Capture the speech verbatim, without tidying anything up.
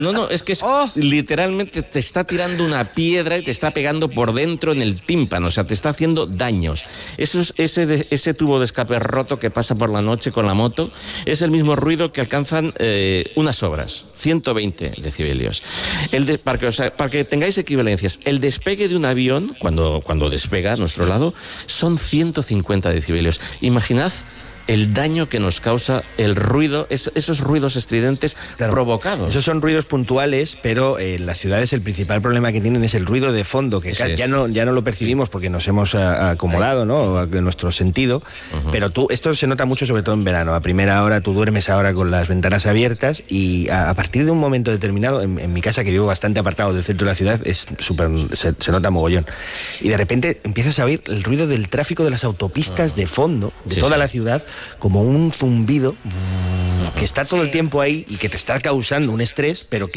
No, no, es que es, ¡Oh! literalmente te está tirando una piedra y te está pegando por dentro en el tímpano, o sea, te está haciendo daños. Eso es, ese, de, ese tubo de escape roto que pasa por la noche con la moto es el mismo ruido que alcanzan eh, unas obras, ciento veinte decibelios. El de, para, que, o sea, para que tengáis equivalencias, el despegue de un avión, cuando, cuando despega a nuestro lado, son ciento cincuenta decibelios. Imaginad el daño que nos causa el ruido, es, esos ruidos estridentes claro, provocados. Esos son ruidos puntuales, pero en eh, las ciudades el principal problema que tienen es el ruido de fondo, que ya no, ya no lo percibimos porque nos hemos a, acomodado, ¿no? A, a nuestro sentido, uh-huh. Pero tú, esto se nota mucho sobre todo en verano. A primera hora tú duermes ahora con las ventanas abiertas y a, a partir de un momento determinado, en, en mi casa, que vivo bastante apartado del centro de la ciudad, es súper, se, se nota mogollón. Y de repente empiezas a oír el ruido del tráfico de las autopistas uh-huh. de fondo, de sí, toda sí. la ciudad, como un zumbido que está todo el tiempo ahí y que te está causando un estrés, pero que